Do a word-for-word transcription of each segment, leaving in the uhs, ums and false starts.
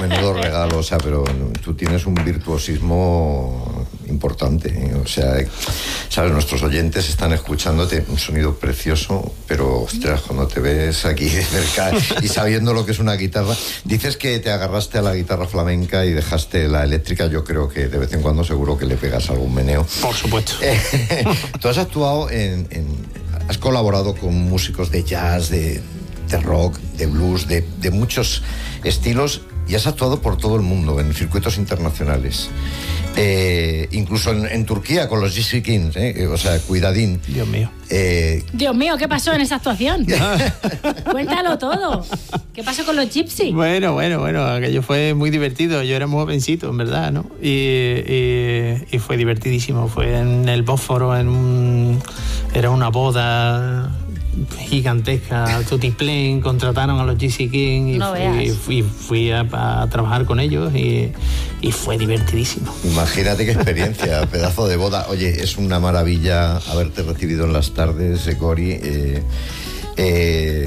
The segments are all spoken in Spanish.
menudo regalo, o sea, pero tú tienes un virtuosismo importante, ¿eh? O sea, sabes, nuestros oyentes están escuchándote, un sonido precioso, pero ostras, cuando te ves aquí de cerca y sabiendo lo que es una guitarra, dices que te agarraste a la guitarra flamenca y dejaste la eléctrica. Yo creo que de vez en cuando seguro que le pegas algún meneo. Por supuesto. Tú has actuado en, en has colaborado con músicos de jazz, de, de rock, de blues, de, de muchos estilos, y has actuado por todo el mundo en circuitos internacionales, eh, incluso en, en Turquía con los Gypsy Kings, eh, o sea, cuidadín. Dios mío. Eh, Dios mío, ¿qué pasó en esa actuación? Cuéntalo todo. ¿Qué pasó con los Gypsy? Bueno, bueno, bueno, aquello fue muy divertido. Yo era muy jovencito, en verdad, ¿no? Y, y, y fue divertidísimo. Fue en el Bósforo, en un, era una boda gigantesca, Tutiplén, contrataron a los Gypsy Kings y no fui, fui, fui a, a trabajar con ellos y, y fue divertidísimo. Imagínate qué experiencia, pedazo de boda. Oye, es una maravilla haberte recibido en las tardes, Gori. Eh, eh,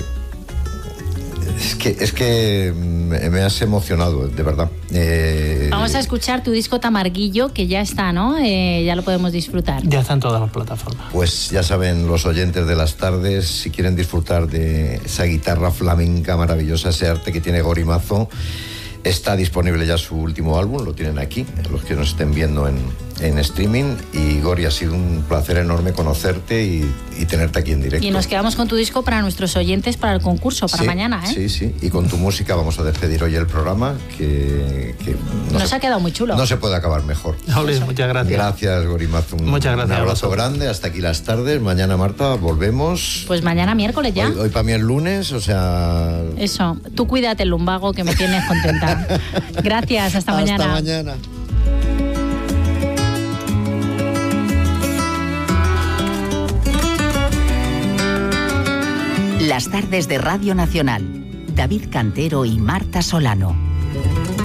es que, es que me has emocionado, de verdad. Eh, Vamos a escuchar tu disco Tamarguillo, que ya está, ¿no? Eh, ya lo podemos disfrutar. Ya está en todas las plataformas. Pues ya saben los oyentes de las tardes, si quieren disfrutar de esa guitarra flamenca maravillosa, ese arte que tiene Gori Mazo, está disponible ya su último álbum, lo tienen aquí, los que nos estén viendo en, en streaming. Y Gori, ha sido un placer enorme conocerte y, y tenerte aquí en directo. Y nos quedamos con tu disco para nuestros oyentes, para el concurso, para sí, mañana, ¿eh? Sí, sí, y con tu música vamos a despedir hoy el programa, que, que no nos se, ha quedado muy chulo. No se puede acabar mejor. Ole, muchas gracias. Gracias, Gori Mazo. Un, muchas gracias. Un abrazo grande, hasta aquí las tardes. Mañana, Marta, volvemos. Pues mañana miércoles ya. Hoy, hoy para mí es lunes, o sea... Eso, tú cuídate el lumbago, que me tienes contenta. Gracias, hasta, hasta mañana. Hasta mañana. Las tardes de Radio Nacional. David Cantero y Marta Solano.